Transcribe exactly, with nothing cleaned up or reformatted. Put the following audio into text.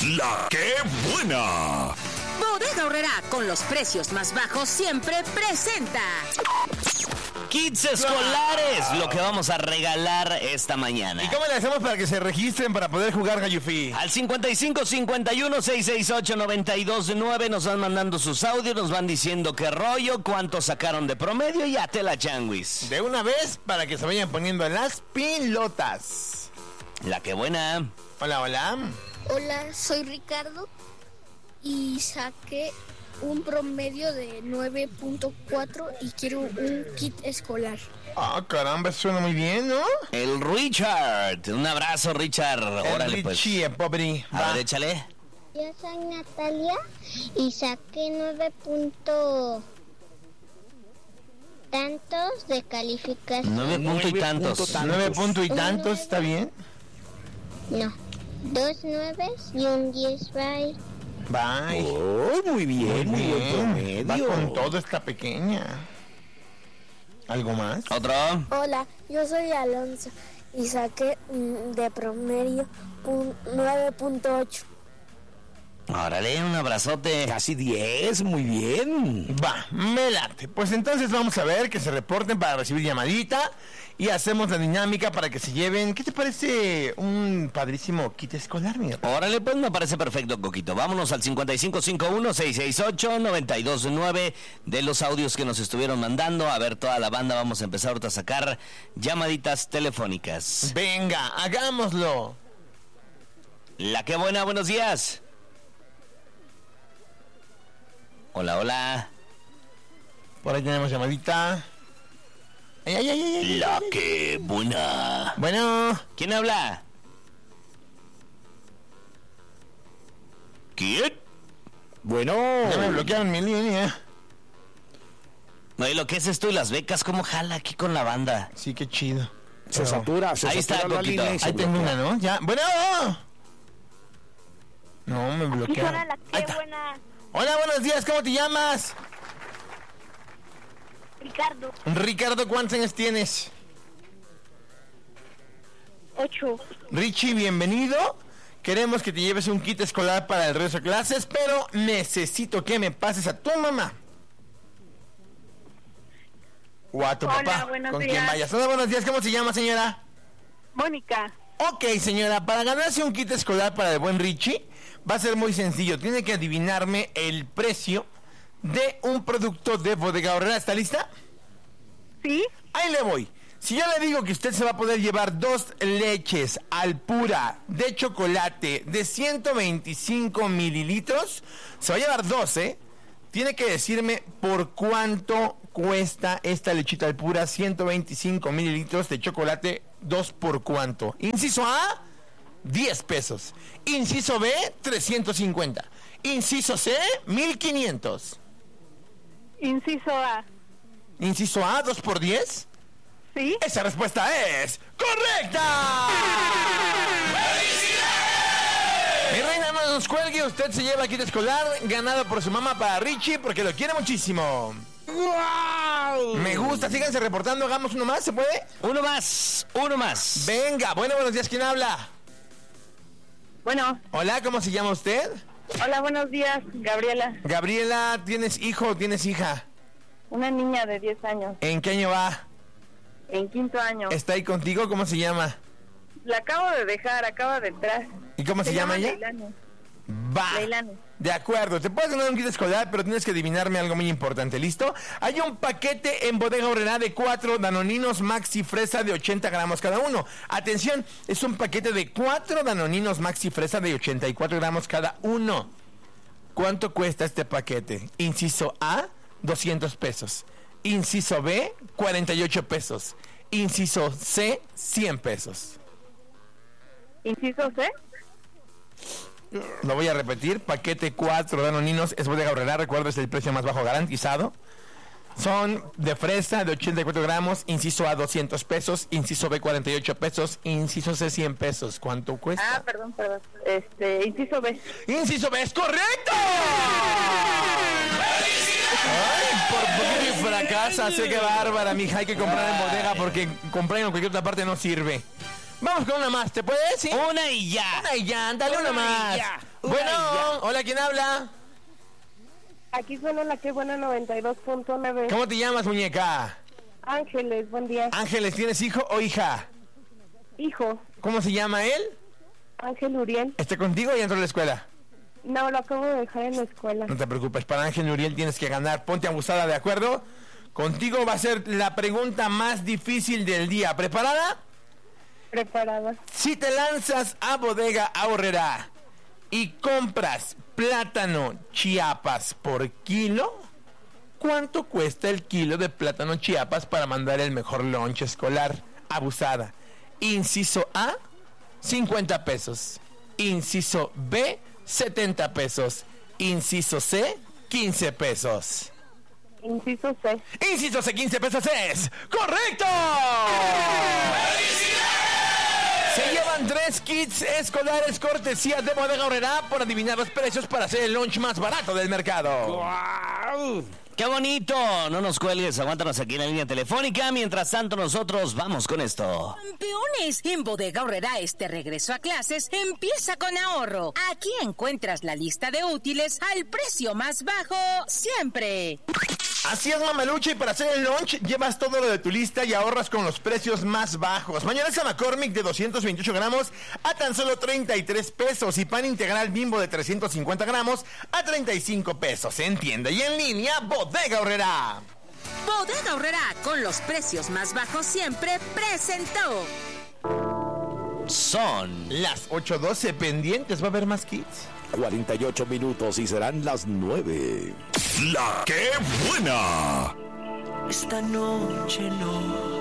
La que buena. Bodega Aurrerá, con los precios más bajos, siempre presenta Kits escolares, lo que vamos a regalar esta mañana. ¿Y cómo le hacemos para que se registren para poder jugar Gallufi? Al cincuenta y cinco cincuenta y uno seiscientos sesenta y ocho noventa y dos nueve nos van mandando sus audios, nos van diciendo qué rollo, cuánto sacaron de promedio y a tela changuis. De una vez para que se vayan poniendo en las pilotas. La que buena. Hola, hola. Hola, soy Ricardo y saqué un promedio de nueve punto cuatro y quiero un kit escolar. Ah, caramba, suena muy bien, ¿no? El Richard. Un abrazo, Richard. Órale, El pues. Richie, pobre. A ver, échale. Yo soy Natalia y saqué nueve punto tantos de calificación. Nueve punto y tantos. Nueve punto y tantos, ¿está bien? No, dos nueves y un diez, bye. Bye. Oh, muy bien, muy bien. Va con todo esta pequeña. ¿Algo más? ¿Otro? Hola, yo soy Alonso y saqué mm, de promedio nueve punto ocho. Órale, un abrazote. Casi diez, muy bien. Va, me late. Pues entonces vamos a ver que se reporten para recibir llamadita y hacemos la dinámica para que se lleven. ¿Qué te parece un padrísimo kit escolar, mira? Órale, pues me parece perfecto, Coquito. Vámonos al cincuenta y cinco cincuenta y uno seiscientos sesenta y ocho noventa y dos nueve de los audios que nos estuvieron mandando. A ver, toda la banda, vamos a empezar ahorita a sacar llamaditas telefónicas. Venga, hagámoslo. La que buena, buenos días. Hola, hola. Por ahí tenemos llamadita. Ay, ay, ay, ay, ay, La ay, que buena. Bueno. ¿Quién habla? ¿Quién? Bueno. Ya me bloquearon mi línea. No, y lo que es esto y las becas, ¿cómo jala aquí con la banda? Sí, qué chido. Se Pero- satura, se Ahí satura está, la Coquito. línea y se Ahí tengo bloquea. una, ¿no? Ya. Bueno. No, me bloquearon. Hola, la Ahí que está. buena. Hola, buenos días. ¿Cómo te llamas? Ricardo, Ricardo, ¿cuántos años tienes? ocho. Richie, bienvenido. Queremos que te lleves un kit escolar para el resto de clases, pero necesito que me pases a tu mamá. O a tu Hola, papá. buenos con días. quien vayas. Hola, buenos días. ¿Cómo se llama, señora? Mónica. Ok, señora, para ganarse un kit escolar para el buen Richie, va a ser muy sencillo. Tiene que adivinarme el precio de un producto de Bodega Aurrerá. ¿Está lista? ¿Sí? Ahí le voy. Si yo le digo que usted se va a poder llevar dos leches Alpura de chocolate de ciento veinticinco mililitros, se va a llevar dos, ¿eh? Tiene que decirme por cuánto cuesta esta lechita Alpura ciento veinticinco mililitros de chocolate, dos por cuánto. Inciso A, diez pesos. Inciso B, trescientos cincuenta. Inciso C, mil quinientos. Inciso A. Inciso A, dos por diez. ¿Sí? Esa respuesta es correcta. ¡Felicidades! Mi reina, no nos cuelgue, usted se lleva kit escolar ganado por su mamá para Richie porque lo quiere muchísimo. ¡Wow! Me gusta, síganse reportando, hagamos uno más, ¿se puede? Uno más, uno más. Venga, bueno, buenos días, ¿quién habla? Bueno, Hola, ¿cómo se llama usted? hola, buenos días, Gabriela. Gabriela, ¿tienes hijo o tienes hija? Una niña de diez años, ¿En qué año va? en quinto año. ¿Está ahí contigo? ¿Cómo se llama? La acabo de dejar, acaba de entrar. ¿Y cómo se, llama ella? Leilani. Va. Leilani. De acuerdo, te puedes ganar un kit escolar, pero tienes que adivinarme algo muy importante, ¿listo? Hay un paquete en Bodega Aurrerá de cuatro danoninos maxi fresa de ochenta gramos cada uno. Atención, es un paquete de cuatro danoninos maxi fresa de ochenta y cuatro gramos cada uno. ¿Cuánto cuesta este paquete? Inciso A, doscientos pesos. Inciso B, cuarenta y ocho pesos. Inciso C, cien pesos. Inciso C. Lo voy a repetir, paquete cuatro danoninos es Bodega Aurrerá, recuerda, es el precio más bajo garantizado. Son de fresa de ochenta y cuatro gramos, inciso A doscientos pesos, inciso B cuarenta y ocho pesos, inciso C cien pesos. ¿Cuánto cuesta? Ah, perdón, perdón. Este, inciso B. Inciso B es correcto. Ay, por poquito y fracasa, sé que bárbara, mija, hay que comprar en bodega porque comprar en cualquier otra parte no sirve. Vamos con una más, ¿te puedes? ¿Sí? Una y ya. Una y ya, dale una, Una y más. ya. Bueno, hola, ¿quién habla? Aquí suena la que buena noventa y dos punto nueve. ¿Cómo te llamas, muñeca? Ángeles, buen día. Ángeles, ¿tienes hijo o hija? Hijo, ¿Cómo se llama él? Ángel Uriel. ¿Está contigo y entró a la escuela? No, lo acabo de dejar en la escuela. No te preocupes, para Ángel Uriel tienes que ganar. Ponte abusada, ¿de acuerdo? Contigo va a ser la pregunta más difícil del día. ¿Preparada? Preparada. Si te lanzas a Bodega Aurrerá y compras plátano Chiapas por kilo, ¿cuánto cuesta el kilo de plátano Chiapas para mandar el mejor lunch escolar? Abusada. Inciso A, cincuenta pesos. Inciso B, setenta pesos. Inciso C, quince pesos. Inciso C. Inciso C, quince pesos es ¡correcto! Se llevan tres kits escolares cortesía de Bodega Aurrerá por adivinar los precios para hacer el lunch más barato del mercado. ¡Wow! ¡Qué bonito! No nos cuelgues, aguántanos aquí en la línea telefónica. Mientras tanto, nosotros vamos con esto. Campeones, en Bodega Aurrerá este regreso a clases empieza con ahorro. Aquí encuentras la lista de útiles al precio más bajo siempre. Así es, mamalucha, y para hacer el lunch llevas todo lo de tu lista y ahorras con los precios más bajos. Mayonesa McCormick de doscientos veintiocho gramos a tan solo treinta y tres pesos y pan integral Bimbo de trescientos cincuenta gramos a treinta y cinco pesos. En tienda y en línea, Bodega Aurrerá. Bodega Aurrerá, con los precios más bajos siempre, presentó. Son Las ocho doce pendientes, ¿va a haber más kits? cuarenta y ocho minutos y serán las nueve. La que buena. Esta noche no